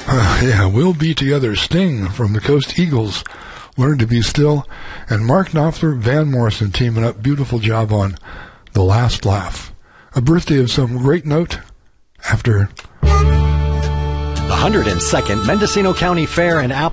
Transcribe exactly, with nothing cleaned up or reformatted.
Uh, yeah, We'll Be Together. Sting from the Coast Eagles, Learn to Be Still. And Mark Knopfler, Van Morrison teaming up. Beautiful job on The Last Laugh. A birthday of some great note after the one hundred second Mendocino County Fair and Apple